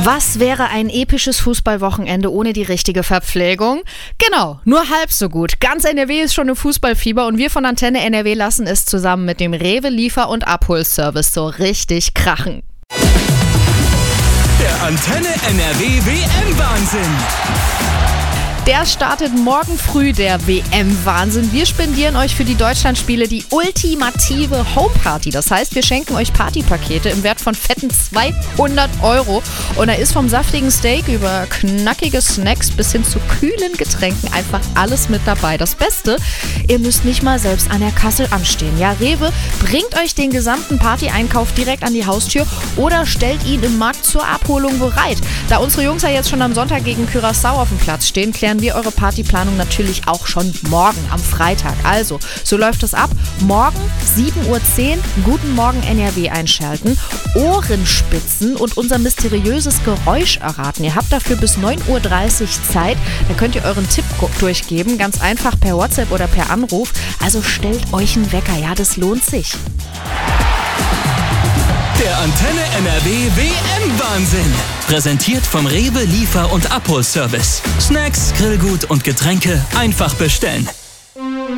Was wäre ein episches Fußballwochenende ohne die richtige Verpflegung? Genau, nur halb so gut. Ganz NRW ist schon im Fußballfieber und wir von Antenne NRW lassen es zusammen mit dem Rewe Liefer- und Abholservice so richtig krachen. Der Antenne NRW WM-Wahnsinn. Der startet morgen früh, der WM-Wahnsinn. Wir spendieren euch für die Deutschlandspiele die ultimative Homeparty. Das heißt, wir schenken euch Partypakete im Wert von fetten 200 €. Und da ist vom saftigen Steak über knackige Snacks bis hin zu kühlen Getränken einfach alles mit dabei. Das Beste, ihr müsst nicht mal selbst an der Kasse anstehen. Ja, Rewe bringt euch den gesamten Party-Einkauf direkt an die Haustür oder stellt ihn im Markt zur Abholung bereit. Da unsere Jungs ja jetzt schon am Sonntag gegen Curaçao auf dem Platz stehen, klären wir eure Partyplanung natürlich auch schon morgen am Freitag. Also, so läuft es ab. Morgen 7:10 Uhr, Guten Morgen NRW einschalten, Ohrenspitzen und unser mysteriöses Geräusch erraten. Ihr habt dafür bis 9:30 Uhr Zeit. Da könnt ihr euren Tipp durchgeben, ganz einfach per WhatsApp oder per Anruf. Also stellt euch einen Wecker, ja, das lohnt sich. Der Antenne NRW WM-Wahnsinn. Präsentiert vom Rewe Liefer- und Abholservice. Snacks, Grillgut und Getränke einfach bestellen.